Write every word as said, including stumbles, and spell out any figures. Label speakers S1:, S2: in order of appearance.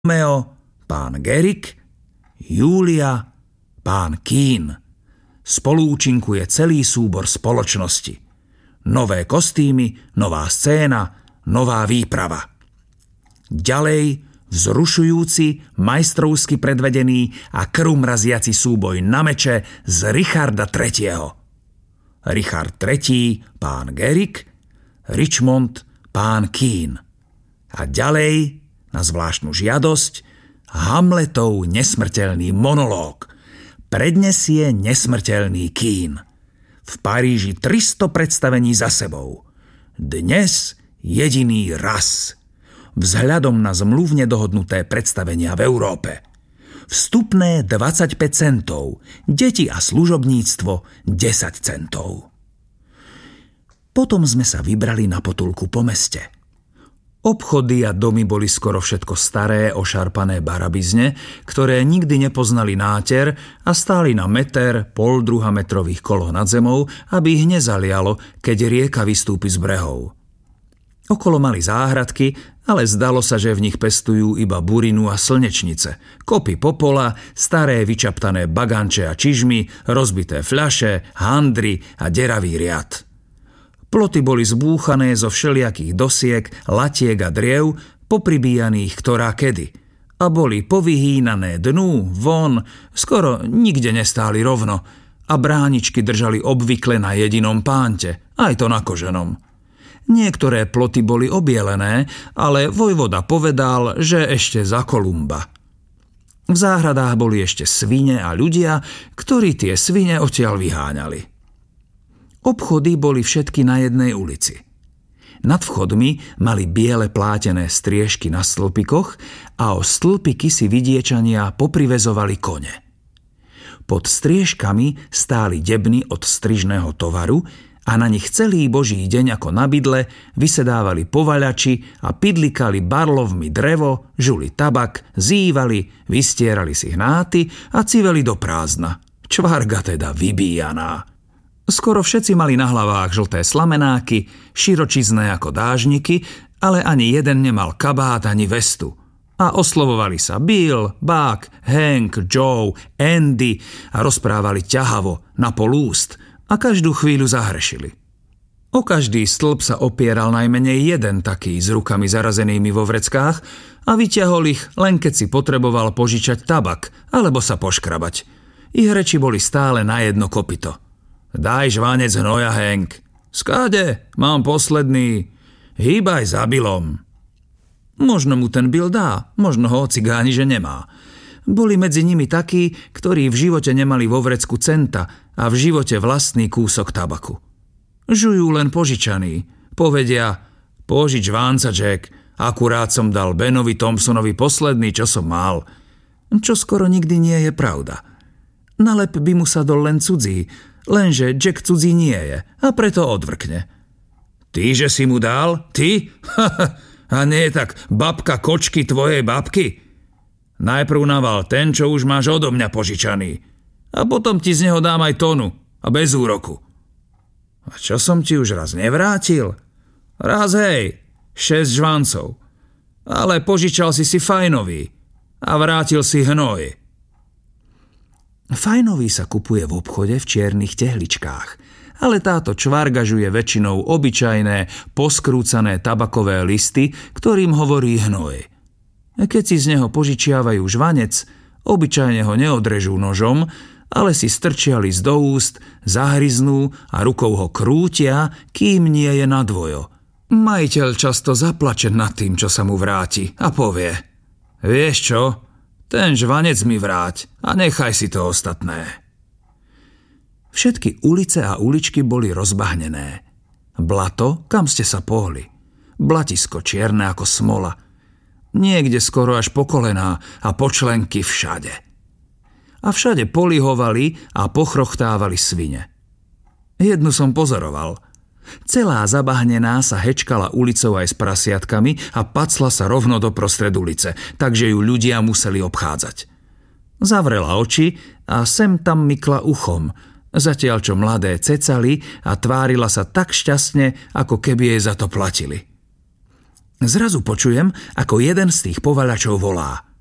S1: Romeo, pán Garrick, Julia, pán Keane. Spoluúčinkuje celý súbor spoločnosti. Nové kostýmy, nová scéna, nová výprava. Ďalej vzrušujúci, majstrovsky predvedený a krvmraziaci súboj na meče z Richarda tretieho. Richard tretí, pán Garrick, Richmond, pán Keane. A ďalej, na zvláštnu žiadosť, Hamletov nesmrteľný monológ prednesie nesmrteľný Keane. V Paríži tristo predstavení za sebou. Dnes jediný raz. Vzhľadom na zmluvne dohodnuté predstavenia v Európe. Vstupné dvadsaťpäť centov, deti a služobníctvo desať centov. Potom sme sa vybrali na potulku po meste. Obchody a domy boli skoro všetko staré, ošarpané barabizne, ktoré nikdy nepoznali náter a stáli na meter, pol druha metrových koloh nad zemou, aby ich nezalialo, keď rieka vystúpi z brehov. Okolo mali záhradky, ale zdalo sa, že v nich pestujú iba burinu a slnečnice, kopy popola, staré vyčaptané baganče a čižmy, rozbité fľaše, handry a deravý riad. Ploty boli zbúchané zo všelijakých dosiek, latiek a driev, popribíjaných ktorá kedy. A boli povyhýnané dnu, von, skoro nikde nestáli rovno. A bráničky držali obvykle na jedinom pánte, aj to na koženom. Niektoré ploty boli obielené, ale vojvoda povedal, že ešte za Kolumba. V záhradách boli ešte svine a ľudia, ktorí tie svine odtiaľ vyháňali. Obchody boli všetky na jednej ulici. Nad vchodmi mali biele plátené striežky na stĺpikoch a o stĺpiky si vidiečania poprivezovali kone. Pod striežkami stáli debny od strižného tovaru a na nich celý boží deň ako na bydle vysedávali povaľači a pidlikali barlovmi drevo, žuli tabak, zývali, vystierali si hnáty a civeli do prázdna. Čvarga teda vybíjaná. Skoro všetci mali na hlavách žlté slamenáky, širočizné ako dážniky, ale ani jeden nemal kabát ani vestu. A oslovovali sa Bill, Buck, Hank, Joe, Andy a rozprávali ťahavo, na pol úst a každú chvíľu zahrešili. O každý stĺp sa opieral najmenej jeden taký s rukami zarazenými vo vreckách a vyťahol ich, len keď si potreboval požičať tabak alebo sa poškrabať. Ich reči boli stále na jedno kopyto. Daj žvanec hnoja, Hank. Skáde, mám posledný. Hýbaj za Billom. Možno mu ten Bill dá, možno ho cigáni, že nemá. Boli medzi nimi takí, ktorí v živote nemali vo vrecku centa a v živote vlastný kúsok tabaku. Žujú len požičaný. Povedia, požič vánca, Jack, akurát som dal Benovi Thompsonovi posledný, čo som mal. Čo skoro nikdy nie je pravda. Na lep by mu sadol len cudzí, lenže Jack cudzí nie je a preto odvrkne. Ty, že si mu dal? Ty? A nie tak babka kočky tvojej babky? Najprv naval ten, čo už máš odo mňa požičaný. A potom ti z neho dám aj tonu a bez úroku. A čo som ti už raz nevrátil? Raz hej, šesť žvancov. Ale požičal si si fajnový a vrátil si hnoj. Fajnový sa kupuje v obchode v čiernych tehličkách, ale táto čvarga žuje väčšinou obyčajné, poskrúcané tabakové listy, ktorým hovorí hnoj. Keď si z neho požičiavajú žvanec, obyčajne ho neodrežú nožom, ale si strčia list do úst, zahryznú a rukou ho krútia, kým nie je na dvojo. Majiteľ často zaplače nad tým, čo sa mu vráti a povie: Vieš čo? Ten žvanec mi vráť a nechaj si to ostatné. Všetky ulice a uličky boli rozbahnené. Blato, kam ste sa pohli. Blatisko čierne ako smola. Niekde skoro až po kolená a počlenky všade. A všade polihovali a pochrochtávali svine. Jednu som pozoroval. Celá zabahnená sa hečkala ulicou aj s prasiatkami a pacla sa rovno do prostred ulice, takže ju ľudia museli obchádzať. Zavrela oči a sem tam mykla uchom, zatiaľ čo mladé cecali a tvárila sa tak šťastne, ako keby jej za to platili. Zrazu počujem, ako jeden z tých povaľačov volá: